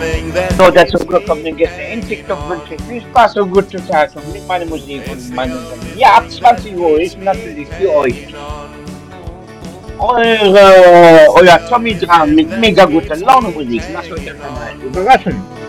So, dazu gekommenen Gäste in TikTok wünsche ich viel Spaß und gute Unterhaltung mit meiner Musik und meinem Unternehmen. Ja, ab 20 Uhr ist natürlich für euch euer Tommy dran mit mega guter Laune Musik. Lasst euch einfach mal überraschen.